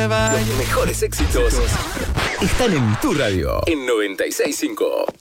Los mejores éxitos están en tu radio, en 96.5.